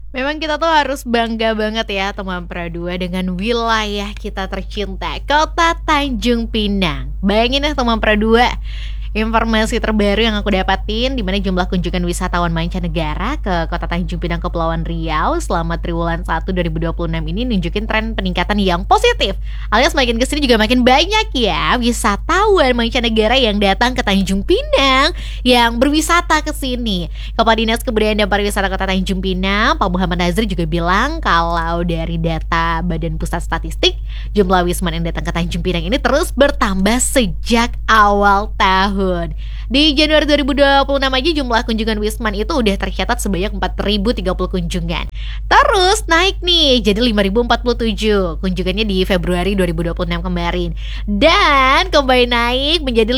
Memang kita tuh harus bangga banget ya teman Pradua dengan wilayah kita tercinta, Kota Tanjung Pinang. Bayangin ya teman Pradua, informasi terbaru yang aku dapatin di mana jumlah kunjungan wisatawan mancanegara ke Kota Tanjung Pinang Kepulauan Riau selama triwulan 1 2026 ini nunjukin tren peningkatan yang positif. Alias makin kesini juga makin banyak ya wisatawan mancanegara yang datang ke Tanjung Pinang yang berwisata ke sini. Kepala Dinas Kebudayaan dan Pariwisata Kota Tanjung Pinang, Pak Muhammad Nazri juga bilang kalau dari data Badan Pusat Statistik, jumlah wisman yang datang ke Tanjung Pinang ini terus bertambah sejak awal tahun. Di Januari 2026 aja jumlah kunjungan wisman itu udah tercatat sebanyak 4.030 kunjungan. Terus naik nih jadi 5.047 kunjungannya di Februari 2026 kemarin. Dan kembali naik menjadi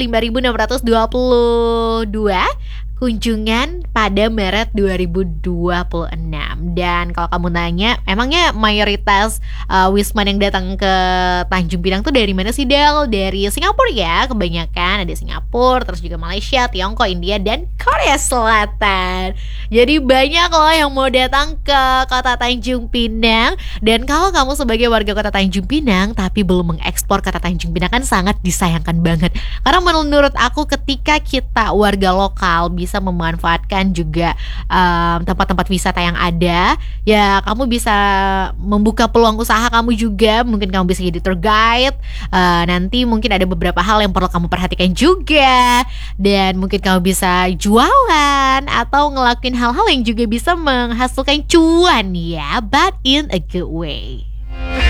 5.622 kunjungan pada Maret 2026. Dan kalau kamu nanya, emangnya mayoritas wisman yang datang ke Tanjung Pinang tuh dari mana sih, Del? Dari Singapura ya, kebanyakan ada Singapura, terus juga Malaysia, Tiongkok, India, dan Korea Selatan. Jadi banyak loh yang mau datang ke Kota Tanjung Pinang. Dan kalau kamu sebagai warga Kota Tanjung Pinang tapi belum mengeksplor Kota Tanjung Pinang kan sangat disayangkan banget. Karena menurut aku ketika kita warga lokal bisa memanfaatkan juga tempat-tempat wisata yang ada, ya kamu bisa membuka peluang usaha kamu juga. Mungkin kamu bisa jadi tour guide. Nanti mungkin ada beberapa hal yang perlu kamu perhatikan juga. Dan mungkin kamu bisa jualan atau ngelakuin hal-hal yang juga bisa menghasilkan cuan ya, but in a good way.